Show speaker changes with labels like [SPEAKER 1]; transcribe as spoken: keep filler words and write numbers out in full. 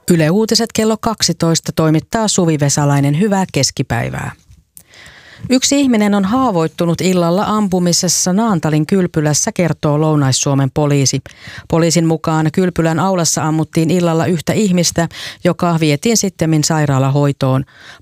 [SPEAKER 1] Yle Uutiset kello kaksitoista toimittaa Suvi Vesalainen. Hyvää keskipäivää. Yksi ihminen on haavoittunut illalla ampumisessa Naantalin kylpylässä, kertoo Lounais-Suomen poliisi. Poliisin mukaan kylpylän aulassa ammuttiin illalla yhtä ihmistä, joka vietiin sittemmin sairaalahoitoon.